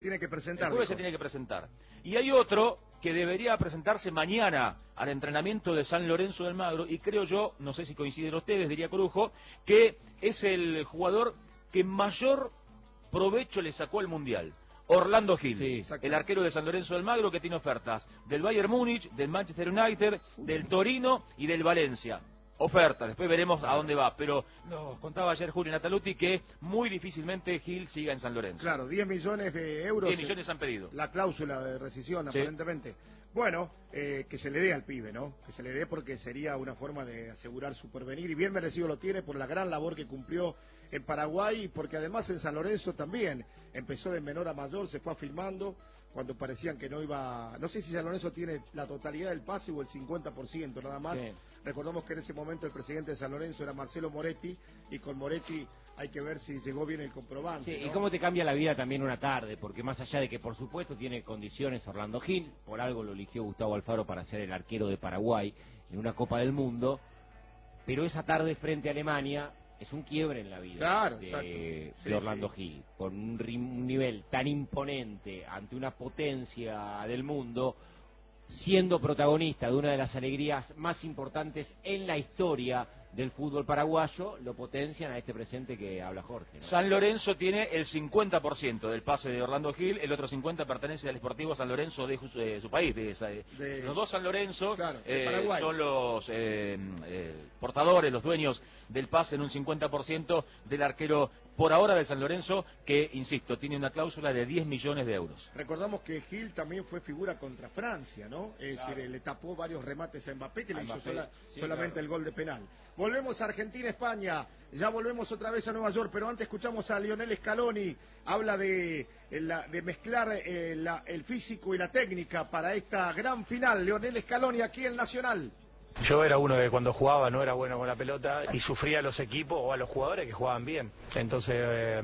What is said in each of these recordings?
Tiene que presentar. El jueves se tiene que presentar. Y hay otro que debería presentarse mañana al entrenamiento de San Lorenzo del Magro, y creo yo, no sé si coinciden ustedes, diría Corujo, que es el jugador que mayor provecho le sacó al Mundial. Orlando Gil, Sí, el arquero de San Lorenzo del Magro, que tiene ofertas del Bayern Múnich, del Manchester United, del Torino y del Valencia. Oferta, después veremos a dónde va, pero nos contaba ayer Julio Nataluti que muy difícilmente Gil siga en San Lorenzo. Claro, 10 millones de euros. 10 millones han pedido. La cláusula de rescisión, Sí. aparentemente. Bueno, que se le dé al pibe, ¿no? Que se le dé porque sería una forma de asegurar su porvenir, y bien merecido lo tiene por la gran labor que cumplió en Paraguay, y porque además en San Lorenzo también empezó de menor a mayor, se fue afirmando cuando parecían que no iba. No sé si San Lorenzo tiene la totalidad del pase o el 50% nada más. Sí. Recordamos que en ese momento el presidente de San Lorenzo era Marcelo Moretti, y con Moretti hay que ver si llegó bien el comprobante, Sí, ¿no? y cómo te cambia la vida también una tarde, porque más allá de que por supuesto tiene condiciones Orlando Gil, por algo lo eligió Gustavo Alfaro para ser el arquero de Paraguay en una Copa del Mundo, pero esa tarde frente a Alemania es un quiebre en la vida Claro, de exacto. Sí, Orlando sí. Gil, con un nivel tan imponente ante una potencia del mundo, siendo protagonista de una de las alegrías más importantes en la historia del fútbol paraguayo, lo potencian a este presente que habla Jorge, ¿no? San Lorenzo tiene el 50% del pase de Orlando Gil, el otro 50% pertenece al Sportivo San Lorenzo de su país. Los dos San Lorenzo, claro, de Paraguay. son los portadores, los dueños del pase en un 50% del arquero por ahora de San Lorenzo, que, insisto, tiene una cláusula de 10 millones de euros. Recordamos que Gil también fue figura contra Francia, ¿no? Es decir, le tapó varios remates a Mbappé, que le hizo solamente el gol de penal. Volvemos a Argentina, España, ya volvemos otra vez a Nueva York, pero antes escuchamos a Lionel Scaloni, habla de mezclar el físico y la técnica para esta gran final. Lionel Scaloni aquí en Nacional. Yo era uno que cuando jugaba no era bueno con la pelota y sufría a los equipos o a los jugadores que jugaban bien. Entonces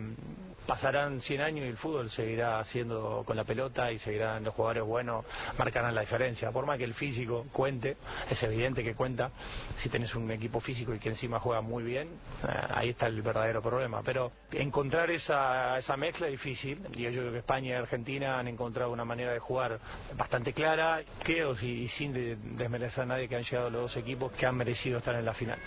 pasarán 100 años y el fútbol seguirá siendo con la pelota y seguirán los jugadores buenos, marcarán la diferencia. Por más que el físico cuente, es evidente que cuenta. Si tenés un equipo físico y que encima juega muy bien, ahí está el verdadero problema. Pero encontrar esa mezcla es difícil, y yo creo que España y Argentina han encontrado una manera de jugar bastante clara, creo, y sin desmerecer a nadie, que han llegado los dos equipos que han merecido estar en la final.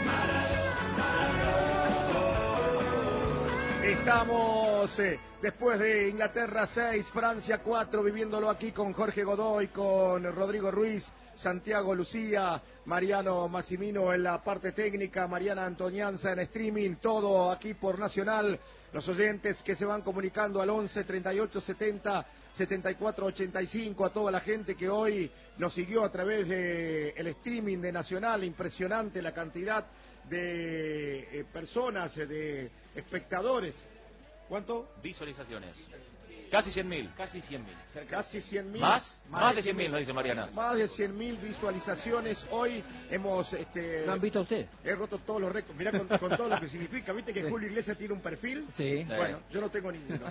Estamos después de Inglaterra 6, Francia 4, viviéndolo aquí con Jorge Godoy, con Rodrigo Ruiz, Santiago Lucía, Mariano Massimino en la parte técnica, Mariana Antonianza en streaming, todo aquí por Nacional. Los oyentes que se van comunicando al 11 38 70 74 85, a toda la gente que hoy nos siguió a través de el streaming de Nacional, impresionante la cantidad de personas, de espectadores. ¿Cuánto? Visualizaciones. Casi 100.000. Casi 100.000. Casi 100.000. Más de 100.000, nos dice Mariana. Más de 100.000 visualizaciones. Hoy hemos... ¿Lo han visto a usted? He roto todos los récords. Mirá con todo lo que significa. ¿Viste que Julio Iglesias tiene un perfil? Sí. Bueno, yo no tengo ninguno.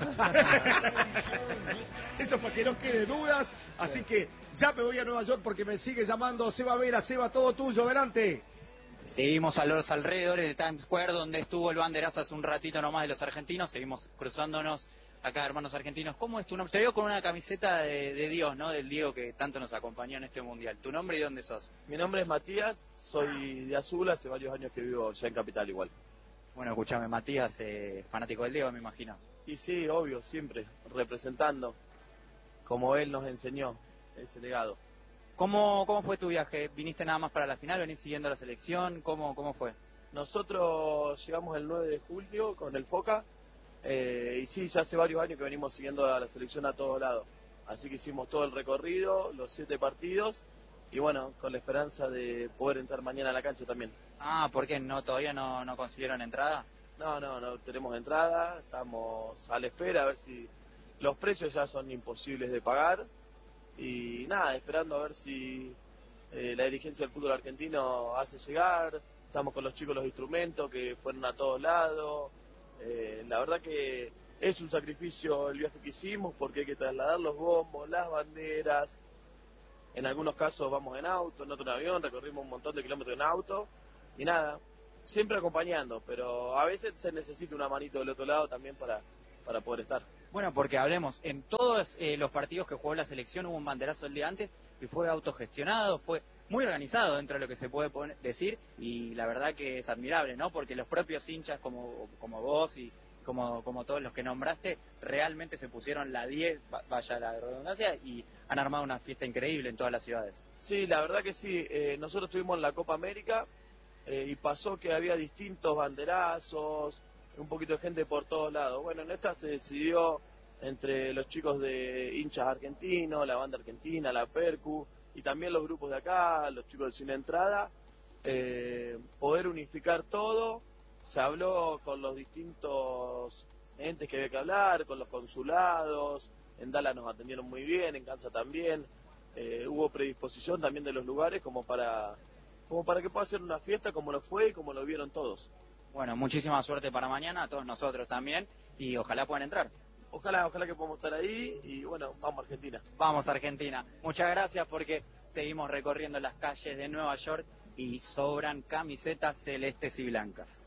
Eso para que no quede dudas. Así que ya me voy a Nueva York porque me sigue llamando Seba Vera. Seba, todo tuyo, adelante. Seguimos a los alrededores del Times Square, donde estuvo el banderazo hace un ratito nomás de los argentinos. Seguimos cruzándonos acá, hermanos argentinos. ¿Cómo es tu nombre? Te veo con una camiseta de Dios, ¿no? Del Diego que tanto nos acompañó en este mundial. ¿Tu nombre y dónde sos? Mi nombre es Matías, soy de Azul, hace varios años que vivo ya en Capital igual. Bueno, escuchame, Matías, fanático del Diego, me imagino. Y sí, obvio, siempre representando, como él nos enseñó, ese legado. ¿Cómo fue tu viaje? ¿Viniste nada más para la final? ¿Venís siguiendo la selección? ¿Cómo fue? Nosotros llegamos el 9 de julio con el Foca, y sí, ya hace varios años que venimos siguiendo a la selección a todos lados. Así que hicimos todo el recorrido, los 7 partidos, y bueno, con la esperanza de poder entrar mañana a la cancha también. Ah, ¿por qué? ¿Todavía no consiguieron entrada? No tenemos entrada, estamos a la espera a ver si los precios ya son imposibles de pagar. Y nada, esperando a ver si la dirigencia del fútbol argentino hace llegar. Estamos con los chicos los instrumentos que fueron a todos lados. La verdad que es un sacrificio el viaje que hicimos, porque hay que trasladar los bombos, las banderas. En algunos casos vamos en auto, en otro en avión, recorrimos un montón de kilómetros en auto. Y nada, siempre acompañando, pero a veces se necesita una manito del otro lado también para poder estar. Bueno, porque hablemos, en todos los partidos que jugó la selección hubo un banderazo el día antes y fue autogestionado, fue muy organizado dentro de lo que se puede decir, y la verdad que es admirable, ¿no? Porque los propios hinchas como vos y como todos los que nombraste, realmente se pusieron la 10, vaya la redundancia, y han armado una fiesta increíble en todas las ciudades. Sí, la verdad que sí. Nosotros estuvimos en la Copa América y pasó que había distintos banderazos, un poquito de gente por todos lados. Bueno, en esta se decidió entre los chicos de hinchas argentinos, la banda argentina, la Percu, y también los grupos de acá, los chicos de Sin Entrada, poder unificar todo. Se habló con los distintos entes que había que hablar, con los consulados. En Dallas nos atendieron muy bien, en Kansas también. Hubo predisposición también de los lugares como para que pueda ser una fiesta como lo fue y como lo vieron todos. Bueno, muchísima suerte para mañana, a todos nosotros también, y ojalá puedan entrar. Ojalá que podamos estar ahí, y bueno, vamos a Argentina. Vamos a Argentina. Muchas gracias, porque seguimos recorriendo las calles de Nueva York y sobran camisetas celestes y blancas.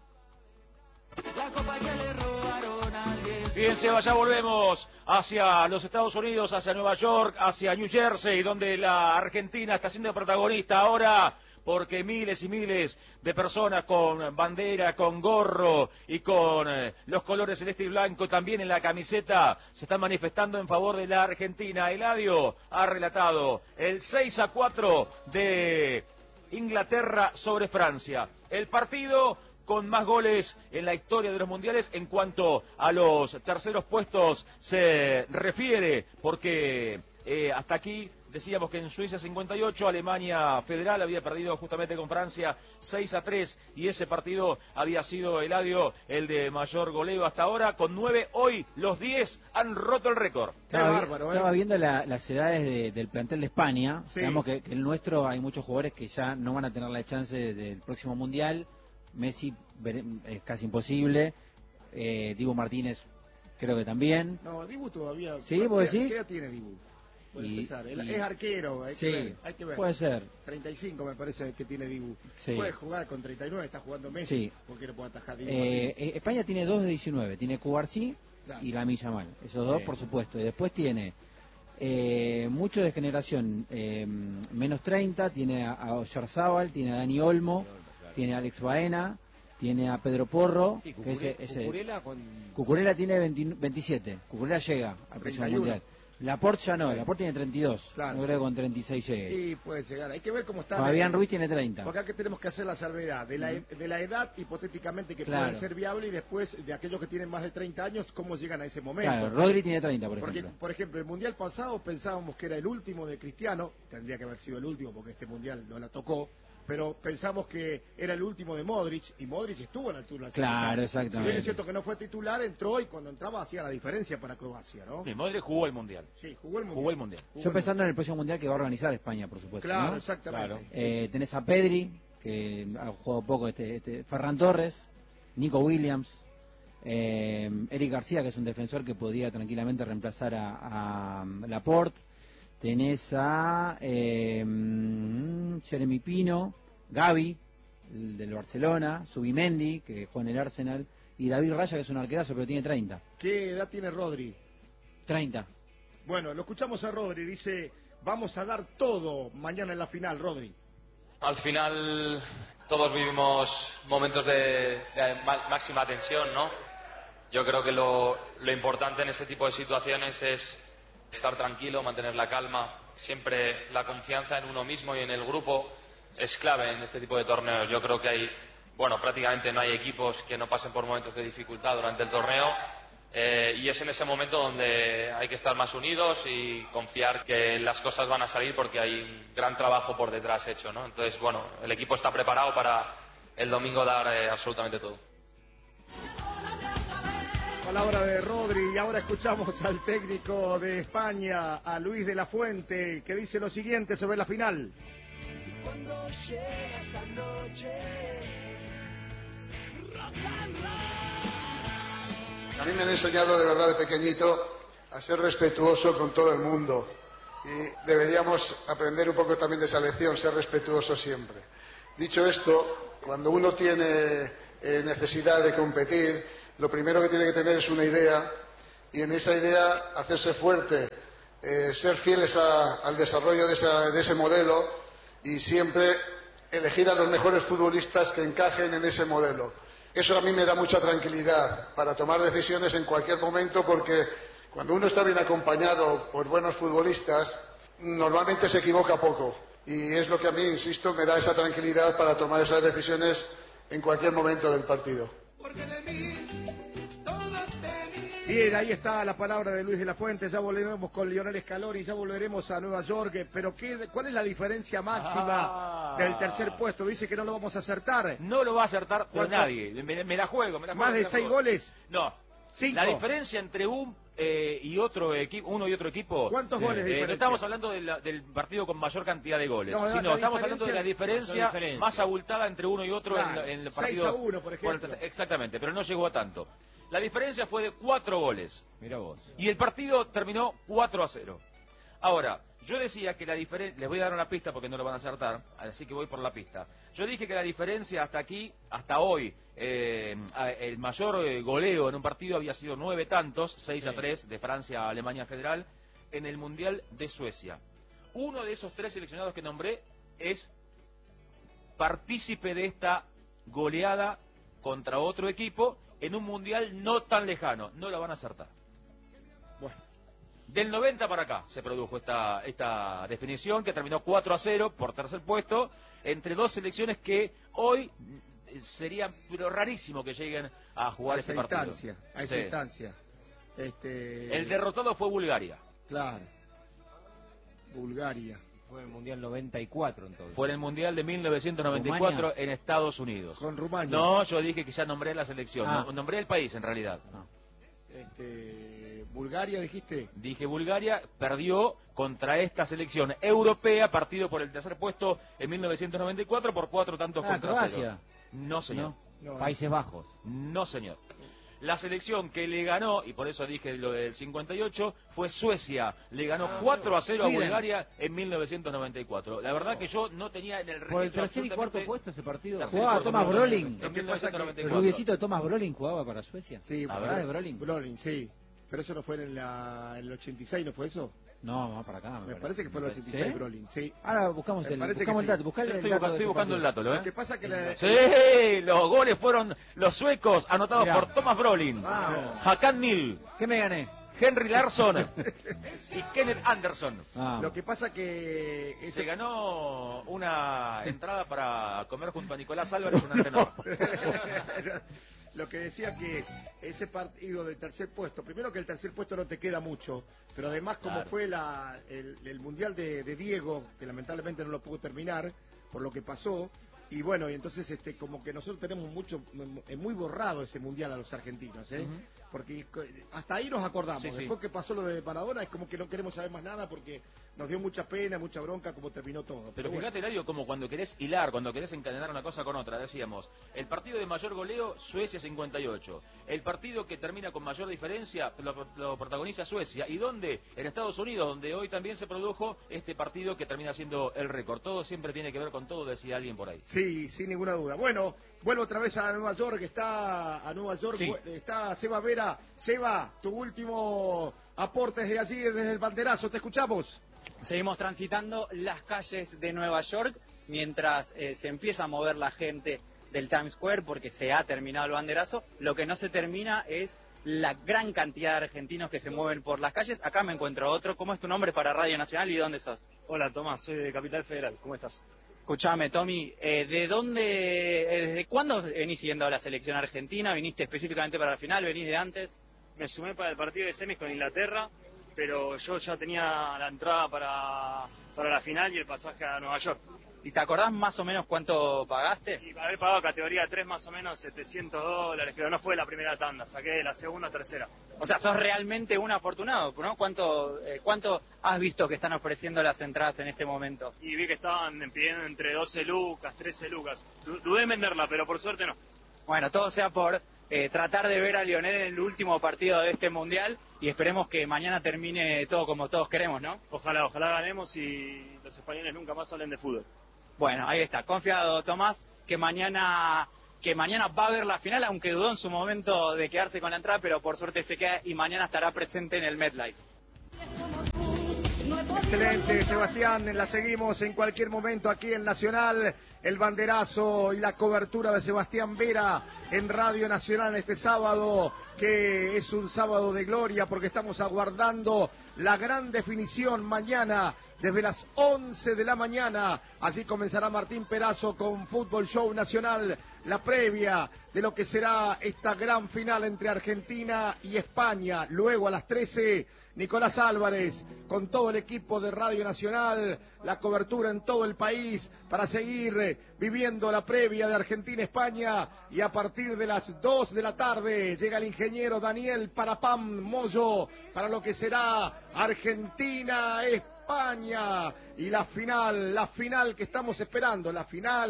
Bien, Seba, ya volvemos hacia los Estados Unidos, hacia Nueva York, hacia New Jersey, donde la Argentina está siendo protagonista ahora, porque miles y miles de personas con bandera, con gorro y con los colores celeste y blanco también en la camiseta se están manifestando en favor de la Argentina. Eladio ha relatado el 6-4 de Inglaterra sobre Francia. El partido con más goles en la historia de los mundiales en cuanto a los terceros puestos se refiere, porque hasta aquí decíamos que en Suiza 58, Alemania Federal había perdido justamente con Francia 6-3, y ese partido había sido, Eladio, el de mayor goleo hasta ahora, con 9, hoy los 10 han roto el récord. Estaba viendo las edades del plantel de España, sí. Digamos que el nuestro hay muchos jugadores que ya no van a tener la chance del próximo Mundial. Messi es casi imposible, Dibu Martínez creo que también. No, Dibu todavía. ¿Sí, vos decís? ¿Qué edad tiene Dibu? Es arquero, hay que ver. Puede ser. 35 me parece que tiene Dibu. Sí. Puede jugar con 39, está jugando Messi. Sí. ¿Por qué no puede atajar Dibu? España tiene 2 de 19, tiene Cubarsí, claro, y Lamine Yamal. Esos dos, por supuesto. Y después tiene muchos de generación menos 30, tiene a Oyarzábal, tiene a Dani Olmo, tiene a Alex Baena, tiene a Pedro Porro, sí, Cucurella tiene 27, Cucurella llega al próximo Mundial. Laporte ya no, Laporte tiene 32, claro. No creo que con 36 llegue. Sí, puede llegar, hay que ver cómo está. Fabián Ruiz tiene 30. Porque acá tenemos que hacer la salvedad de la edad, hipotéticamente, que puede ser viable, y después de aquellos que tienen más de 30 años, cómo llegan a ese momento. Claro, Rodri tiene 30, por ejemplo. Porque, por ejemplo, el Mundial pasado pensábamos que era el último de Cristiano, tendría que haber sido el último porque este Mundial no la tocó, pero pensamos que era el último de Modric, y Modric estuvo a la altura. Claro, exactamente. Si bien es cierto que no fue titular, entró, y cuando entraba hacía la diferencia para Croacia, ¿no? Sí, Modric jugó el Mundial. Sí, jugó el Mundial. Yo pensando en el próximo Mundial que va a organizar España, por supuesto. Claro, ¿no? exactamente. Claro. Tenés a Pedri, que ha jugado poco, Ferran Torres, Nico Williams, Eric García, que es un defensor que podría tranquilamente reemplazar a Laporte. Tenés a Jeremy Pino, Gavi, el del Barcelona, Zubimendi, que juega en el Arsenal, y David Raya, que es un arquerazo, pero tiene 30. ¿Qué edad tiene Rodri? 30. Bueno, lo escuchamos a Rodri, dice, vamos a dar todo mañana en la final, Rodri. Al final todos vivimos momentos de máxima tensión, ¿no? Yo creo que lo importante en ese tipo de situaciones es estar tranquilo, mantener la calma, siempre la confianza en uno mismo y en el grupo es clave en este tipo de torneos. Yo creo que prácticamente no hay equipos que no pasen por momentos de dificultad durante el torneo, y es en ese momento donde hay que estar más unidos y confiar que las cosas van a salir, porque hay un gran trabajo por detrás hecho, ¿no? Entonces, el equipo está preparado para el domingo dar absolutamente todo. Palabra de Rodri, y ahora escuchamos al técnico de España, a Luis de la Fuente, que dice lo siguiente sobre la final. Y cuando llega esa noche, rock and roll. A mí me han enseñado de verdad de pequeñito a ser respetuoso con todo el mundo, y deberíamos aprender un poco también de esa lección, ser respetuoso siempre. Dicho esto, cuando uno tiene necesidad de competir, lo primero que tiene que tener es una idea y en esa idea hacerse fuerte, ser fieles al desarrollo de ese modelo y siempre elegir a los mejores futbolistas que encajen en ese modelo. Eso a mí me da mucha tranquilidad para tomar decisiones en cualquier momento, porque cuando uno está bien acompañado por buenos futbolistas, normalmente se equivoca poco. Y es lo que a mí, insisto, me da esa tranquilidad para tomar esas decisiones en cualquier momento del partido. Bien, ahí está la palabra de Luis de la Fuente. Ya volveremos con Lionel Scaloni, ya volveremos a Nueva York. Pero ¿cuál es la diferencia máxima del tercer puesto? Dice que no lo vamos a acertar. No lo va a acertar nadie. Me la juego. ¿Más de 6 goles? No. 5. La diferencia entre uno y otro equipo. ¿Cuántos goles de diferencia? No estamos hablando del partido con mayor cantidad de goles, sino estamos hablando de la diferencia más abultada entre uno y otro, claro, en el partido. 6-1, por ejemplo. Exactamente, pero no llegó a tanto. La diferencia fue de 4 goles. Mira vos. Y el partido terminó 4-0. Ahora, yo decía que la diferencia... Les voy a dar una pista porque no lo van a acertar, así que voy por la pista. Yo dije que la diferencia hasta hoy, el mayor goleo en un partido había sido 9 tantos, 6-3, de Francia a Alemania Federal, en el Mundial de Suecia. Uno de esos 3 seleccionados que nombré es partícipe de esta goleada contra otro equipo en un Mundial no tan lejano. No la van a acertar. Bueno. Del 90 para acá se produjo esta definición, que terminó 4-0 por tercer puesto, entre dos selecciones que hoy sería pero rarísimo que lleguen a jugar ese partido. A esa instancia. El derrotado fue Bulgaria. Claro. Bulgaria. Fue en el Mundial 94, entonces. Fue en el Mundial de 1994 ¿Rumania? En Estados Unidos. ¿Con Rumania? No, yo dije que ya nombré la selección. Nombré el país, en realidad. ¿Bulgaria dijiste? Dije Bulgaria, perdió contra esta selección europea, partido por el tercer puesto en 1994 por 4 tantos contra Croacia. 0. No, señor. No. Países Bajos. No, señor. La selección que le ganó, y por eso dije lo del 58, fue Suecia. Le ganó 4-0 a Bulgaria en 1994. La verdad que yo no tenía en el registro. Por el tercer y cuarto puesto ese partido. Jugaba Thomas Brolin. El rubiecito Thomas Brolin jugaba para Suecia. Sí, la verdad de Brolin. Brolin, sí. Pero eso no fue en el 86, ¿no fue eso? No, más para acá. Me parece que fue el 86, ¿sí? Brolin, sí. Ahora buscamos el dato. Estoy buscando el dato, Lo que pasa que sí, los goles fueron los suecos anotados por Thomas Brolin, Hakan Mill. ¿Qué me gané? Henry Larsson y Kenneth Anderson. Lo que pasa que se ganó una entrada para comer junto a Nicolás Álvarez en Antenor. Lo que decía que ese partido del tercer puesto, primero que el tercer puesto no te queda mucho, pero además como fue el Mundial de Diego, que lamentablemente no lo pudo terminar por lo que pasó, y bueno, y entonces como que nosotros tenemos muy borrado ese Mundial a los argentinos, porque hasta ahí nos acordamos. Después que pasó lo de Maradona es como que no queremos saber más nada porque nos dio mucha pena, mucha bronca como terminó todo. Pero fíjate, Eladio, como cuando querés hilar, cuando querés encadenar una cosa con otra, decíamos, el partido de mayor goleo, Suecia 58. El partido que termina con mayor diferencia, lo protagoniza Suecia. ¿Y dónde? En Estados Unidos, donde hoy también se produjo este partido que termina siendo el récord. Todo siempre tiene que ver con todo, decía alguien por ahí. Sí, sin ninguna duda. Bueno, vuelvo otra vez a Nueva York, está Seba Vera. Seba, tu último aporte desde allí, desde el banderazo, te escuchamos. Seguimos transitando las calles de Nueva York mientras se empieza a mover la gente del Times Square porque se ha terminado el banderazo. Lo que no se termina es la gran cantidad de argentinos que se mueven por las calles. Acá me encuentro otro. ¿Cómo es tu nombre para Radio Nacional y dónde sos? Hola, Tomás, soy de Capital Federal. ¿Cómo estás? Escuchame, Tommy, ¿desde cuándo venís siguiendo a la selección argentina? ¿Viniste específicamente para la final? ¿Venís de antes? Me sumé para el partido de semis con Inglaterra, pero yo ya tenía la entrada para la final y el pasaje a Nueva York. ¿Y te acordás más o menos cuánto pagaste? Y haber pagado categoría 3 más o menos $700, pero no fue la primera tanda, saqué la segunda o tercera. O sea, sos realmente un afortunado, ¿no? ¿Cuánto has visto que están ofreciendo las entradas en este momento? Y vi que estaban pidiendo entre 12 lucas, 13 lucas. Dudé en venderla, pero por suerte no. Bueno, todo sea por tratar de ver a Lionel en el último partido de este Mundial y esperemos que mañana termine todo como todos queremos, ¿no? Ojalá ganemos y los españoles nunca más hablen de fútbol. Bueno, ahí está, confiado Tomás, que mañana que mañana va a ver la final, aunque dudó en su momento de quedarse con la entrada, pero por suerte se queda y mañana estará presente en el MetLife. Excelente, Sebastián, la seguimos en cualquier momento aquí en Nacional, el banderazo y la cobertura de Sebastián Vera en Radio Nacional este sábado, que es un sábado de gloria porque estamos aguardando la gran definición mañana desde las 11 de la mañana. Así comenzará Martín Perazo con Fútbol Show Nacional, la previa de lo que será esta gran final entre Argentina y España. Luego a las 13, Nicolás Álvarez con todo el equipo de Radio Nacional, la cobertura en todo el país para seguir viviendo la previa de Argentina-España, y a partir de las 2 de la tarde llega el ingeniero Daniel Parapam Moyo para lo que será Argentina-España y la final que estamos esperando, la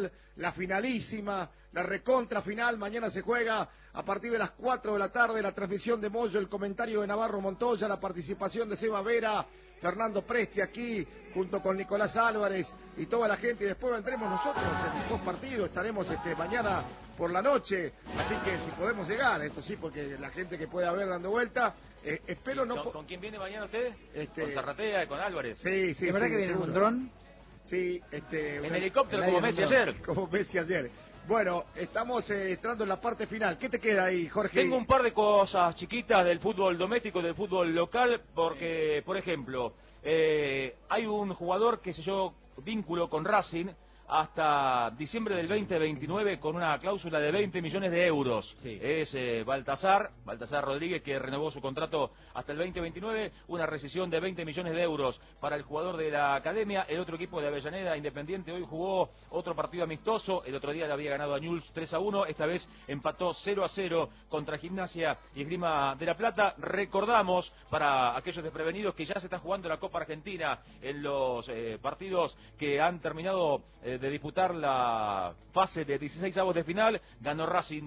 finalísima, la recontra final. Mañana se juega a partir de las 4 de la tarde, la transmisión de Moyo, el comentario de Navarro Montoya, la participación de Seba Vera, Fernando Presti aquí, junto con Nicolás Álvarez y toda la gente, y después vendremos nosotros en 2 partidos, estaremos mañana por la noche, así que si podemos llegar, esto sí, porque la gente que pueda ver dando vuelta, espero no... ¿Con quién viene mañana usted? Con Zarratea y con Álvarez. Sí, ¿Es verdad que viene un dron? Sí, en helicóptero como Messi ayer. Como Messi ayer. Bueno, estamos entrando en la parte final. ¿Qué te queda ahí, Jorge? Tengo un par de cosas chiquitas del fútbol doméstico, del fútbol local, porque, por ejemplo, hay un jugador que selló vínculo con Racing hasta diciembre del 2029 con una cláusula de 20 millones de euros. Sí. Es Baltasar Rodríguez, que renovó su contrato hasta el 2029, una rescisión de 20 millones de euros para el jugador de la academia. El otro equipo de Avellaneda, Independiente, hoy jugó otro partido amistoso. El otro día le había ganado a Newell's 3-1, esta vez empató 0-0 contra Gimnasia y Esgrima de La Plata. Recordamos, para aquellos desprevenidos, que ya se está jugando la Copa Argentina en los partidos que han terminado de disputar la fase de 16avos de final. Ganó Racing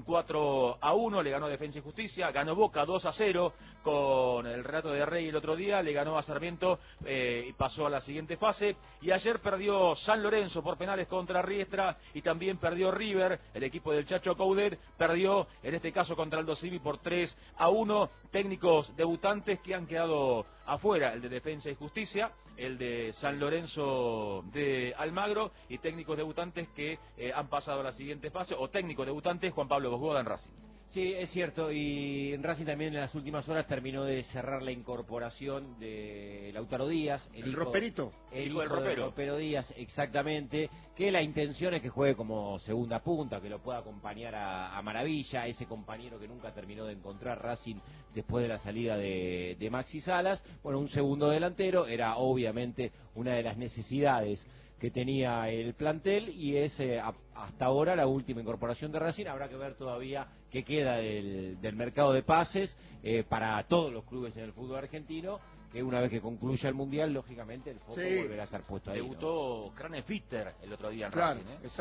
4-1, le ganó Defensa y Justicia, ganó Boca 2-0 con el relato de Rey el otro día, le ganó a Sarmiento y pasó a la siguiente fase. Y ayer perdió San Lorenzo por penales contra Riestra, y también perdió River, el equipo del Chacho Coudet, perdió en este caso contra Aldo Civi por 3-1. Técnicos debutantes que han quedado afuera, el de Defensa y Justicia, el de San Lorenzo de Almagro, y técnicos debutantes que han pasado a la siguiente fase, o técnicos debutantes, Juan Pablo Bosgoda en Racing. Sí, es cierto, y en Racing también en las últimas horas terminó de cerrar la incorporación de Lautaro Díaz, el hijo del ropero Díaz, exactamente, que la intención es que juegue como segunda punta, que lo pueda acompañar a Maravilla, ese compañero que nunca terminó de encontrar Racing después de la salida de Maxi Salas. Bueno, un segundo delantero era obviamente una de las necesidades que tenía el plantel, y es hasta ahora la última incorporación de Racing. Habrá que ver todavía qué queda del mercado de pases para todos los clubes en el fútbol argentino, que una vez que concluya el Mundial, lógicamente el foco volverá a estar puesto ahí. Debutó Cranefitter el otro día en Racing,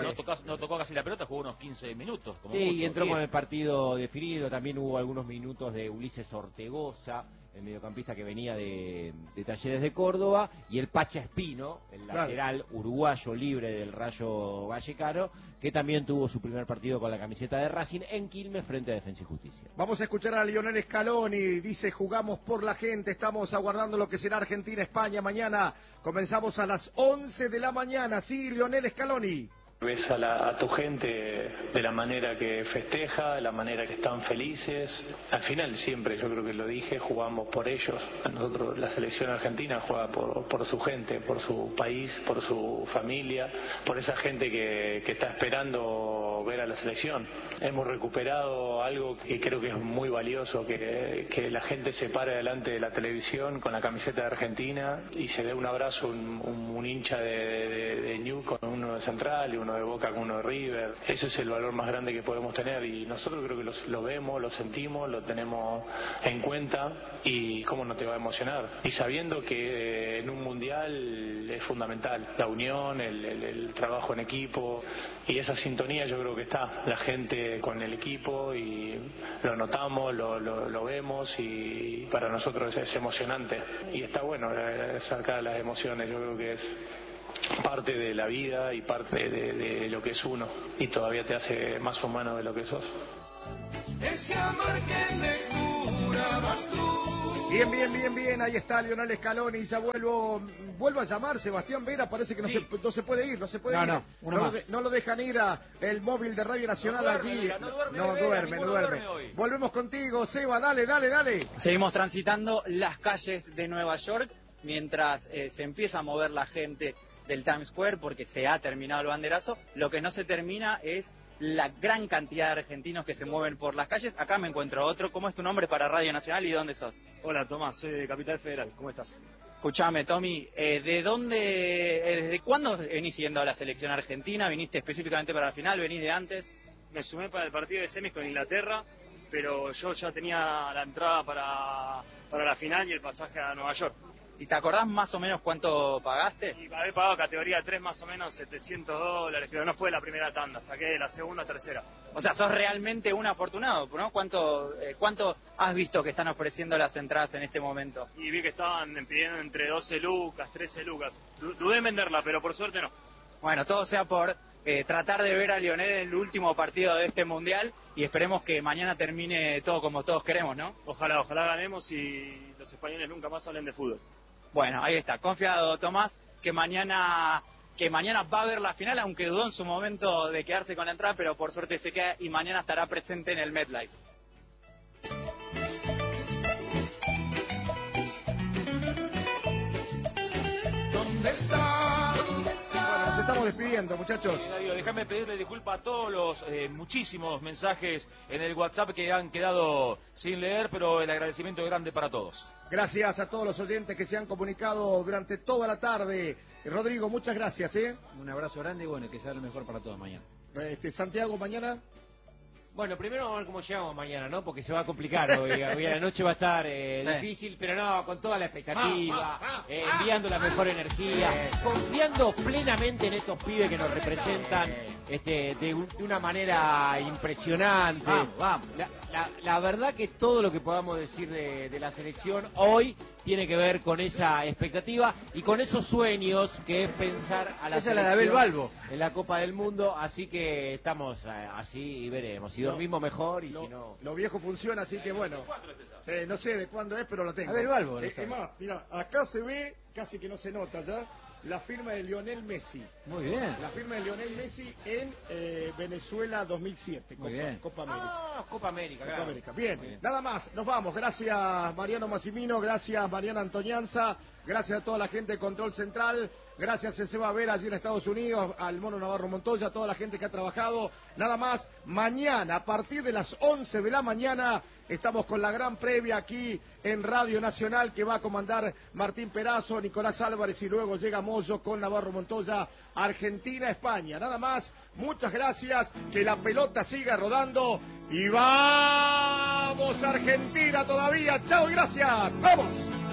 no tocó casi la pelota, jugó unos 15 minutos. Como mucho, y entró 10. con el partido definido. También hubo algunos minutos de Ulises Ortegoza, el mediocampista que venía de Talleres de Córdoba, y el Pacha Espino, el lateral uruguayo libre del Rayo Vallecano, que también tuvo su primer partido con la camiseta de Racing en Quilmes frente a Defensa y Justicia. Vamos a escuchar a Lionel Scaloni, dice: jugamos por la gente, estamos aguardando lo que será Argentina-España mañana, comenzamos a las 11 de la mañana, sí, Lionel Scaloni. Ves a tu gente de la manera que festeja, de la manera que están felices. Al final siempre, yo creo que lo dije, jugamos por ellos. Nosotros, la selección argentina juega por su gente, por su país, por su familia, por esa gente que está esperando ver a la selección. Hemos recuperado algo que creo que es muy valioso, que la gente se pare delante de la televisión con la camiseta de Argentina y se dé un abrazo, un hincha de Newell's con uno de Central y uno de Boca con uno de River. Ese es el valor más grande que podemos tener, y nosotros creo que lo vemos, lo sentimos, lo tenemos en cuenta, y cómo no te va a emocionar. Y sabiendo que en un mundial es fundamental la unión, el trabajo en equipo, y esa sintonía yo creo que está la gente con el equipo, y lo notamos, lo vemos, y para nosotros es emocionante. Y está bueno sacar las emociones, yo creo que es parte de la vida y parte de lo que es uno, y todavía te hace más humano de lo que sos. Ese amor que me jurabas tú. Bien, ahí está Lionel Scaloni, ya vuelvo a llamar, Sebastián Vera, parece que no se puede ir. No lo dejan ir a el móvil de Radio Nacional allí. No duerme. Hoy. Volvemos contigo, Seba, dale. Seguimos transitando las calles de Nueva York mientras se empieza a mover la gente del Times Square porque se ha terminado el banderazo. Lo que no se termina es la gran cantidad de argentinos que se mueven por las calles. Acá me encuentro otro. ¿Cómo es tu nombre para Radio Nacional y dónde sos? Hola Tomás, soy de Capital Federal, ¿cómo estás? Escuchame, Tommy, ¿desde cuándo venís siguiendo a la selección argentina? ¿Viniste específicamente para la final? ¿Venís de antes? Me sumé para el partido de semis con Inglaterra, pero yo ya tenía la entrada para la final y el pasaje a Nueva York. ¿Y te acordás más o menos cuánto pagaste? Y había pagado categoría 3 más o menos $700, pero no fue la primera tanda, saqué la segunda, tercera. O sea, sos realmente un afortunado, ¿no? ¿Cuánto has visto que están ofreciendo las entradas en este momento? Y vi que estaban pidiendo entre 12 lucas, 13 lucas. Dudé en venderla, pero por suerte no. Bueno, todo sea por tratar de ver a Lionel en el último partido de este Mundial y esperemos que mañana termine todo como todos queremos, ¿no? Ojalá ganemos y los españoles nunca más hablen de fútbol. Bueno, ahí está, confiado Tomás, que mañana va a haber la final, aunque dudó en su momento de quedarse con la entrada, pero por suerte se queda y mañana estará presente en el MetLife. ¿Dónde está? Bueno, nos estamos despidiendo, muchachos. Déjame pedirle disculpas a todos los muchísimos mensajes en el WhatsApp que han quedado sin leer, pero el agradecimiento es grande para todos. Gracias a todos los oyentes que se han comunicado durante toda la tarde. Rodrigo, muchas gracias, Un abrazo grande y bueno, que sea lo mejor para todos mañana. Santiago, mañana. Bueno, primero vamos a ver cómo llegamos mañana, ¿no? Porque se va a complicar hoy a la noche va a estar difícil, pero no, con toda la expectativa, enviando la mejor energía, confiando plenamente en estos pibes que nos representan de una manera impresionante. Vamos. La verdad que todo lo que podamos decir de la selección hoy tiene que ver con esa expectativa y con esos sueños que es pensar a la selección en la Copa del Mundo, así que estamos así y veremos si dormimos mejor y si no. Lo viejo funciona, así que bueno, no sé de cuándo es, pero lo tengo. Abel Balbo. Es más, mira, acá se ve, casi que no se nota ya, la firma de Lionel Messi. Muy bien. La firma de Lionel Messi en Venezuela 2007, Copa América. Copa América, claro. Bien, nada más, nos vamos. Gracias Mariano Massimino, gracias Mariana Antonianza, gracias a toda la gente de Control Central, gracias a Seba Vera allí en Estados Unidos, al Mono Navarro Montoya, a toda la gente que ha trabajado. Nada más, mañana a partir de las 11 de la mañana estamos con la gran previa aquí en Radio Nacional que va a comandar Martín Perazo, Nicolás Álvarez y luego llega Moyo con Navarro Montoya, Argentina-España. Nada más, muchas gracias, que la pelota siga rodando y vamos Argentina todavía. Chao, gracias, vamos.